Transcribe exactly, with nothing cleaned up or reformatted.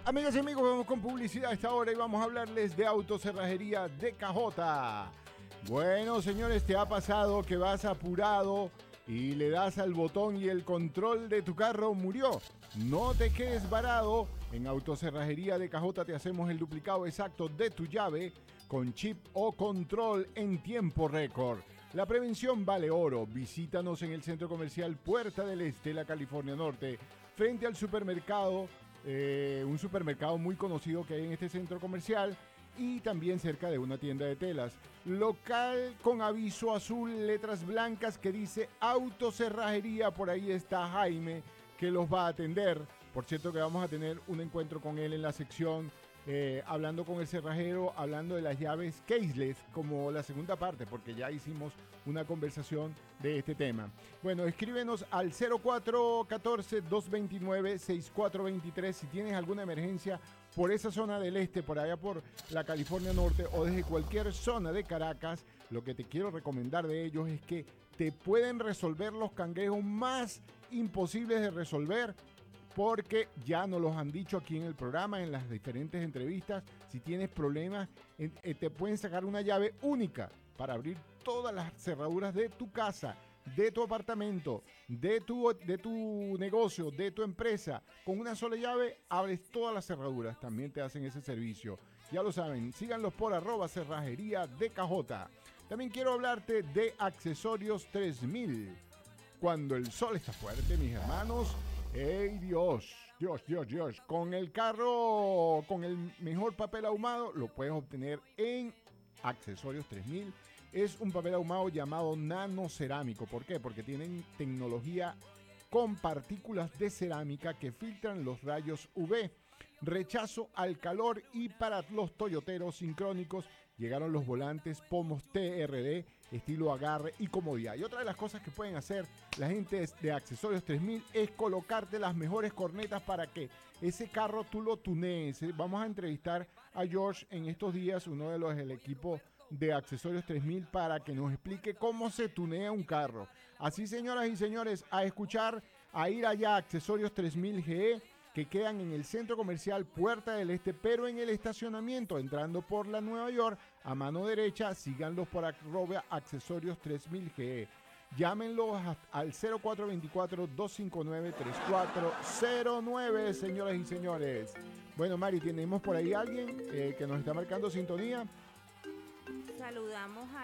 Amigas y amigos, vamos con publicidad a esta hora y vamos a hablarles de Autocerrajería de Cajota. Bueno, señores, ¿te ha pasado que vas apurado y le das al botón y el control de tu carro murió? No te quedes varado. En Autocerrajería de Cajota te hacemos el duplicado exacto de tu llave con chip o control en tiempo récord. La prevención vale oro. Visítanos en el Centro Comercial Puerta del Este, la California Norte, frente al supermercado, eh, un supermercado muy conocido que hay en este centro comercial, y también cerca de una tienda de telas. Local con aviso azul, letras blancas que dice Autocerrajería. Por ahí está Jaime, que los va a atender. Por cierto que vamos a tener un encuentro con él en la sección Eh, hablando con el cerrajero, hablando de las llaves caseless, como la segunda parte, porque ya hicimos una conversación de este tema. Bueno, escríbenos al cero cuatro uno cuatro, dos dos nueve, seis cuatro dos tres si tienes alguna emergencia por esa zona del este, por allá por la California Norte o desde cualquier zona de Caracas. Lo que te quiero recomendar de ellos es que te pueden resolver los cangrejos más imposibles de resolver, porque ya nos los han dicho aquí en el programa, en las diferentes entrevistas. Si tienes problemas, eh, te pueden sacar una llave única para abrir todas las cerraduras de tu casa, de tu apartamento, de tu, de tu negocio, de tu empresa. Con una sola llave abres todas las cerraduras. También te hacen ese servicio. Ya lo saben, síganlos por arroba cerrajería de Cajota. También quiero hablarte de Accesorios tres mil. Cuando el sol está fuerte, mis hermanos, ¡ey Dios! Dios, Dios, Dios. Con el carro, con el mejor papel ahumado, lo puedes obtener en Accesorios tres mil. Es un papel ahumado llamado nanocerámico. ¿Por qué? Porque tienen tecnología con partículas de cerámica que filtran los rayos U V. Rechazo al calor, y para los toyoteros sincrónicos llegaron los volantes Pomos T R D, estilo agarre y comodidad. Y otra de las cosas que pueden hacer la gente de Accesorios tres mil es colocarte las mejores cornetas para que ese carro tú lo tunees. Vamos a entrevistar a George en estos días, uno de los del equipo de Accesorios tres mil, para que nos explique cómo se tunea un carro. Así, señoras y señores, a escuchar, a ir allá a Accesorios tres mil G E, que quedan en el Centro Comercial Puerta del Este, pero en el estacionamiento, entrando por la Nueva York, a mano derecha. Síganlos por arroba Accesorios tres mil G E. Llámenlos al cero cuatro dos cuatro, dos cinco nueve, tres cuatro cero nueve, señoras y señores. Bueno, Mari, tenemos por ahí alguien eh, que nos está marcando sintonía. Saludamos a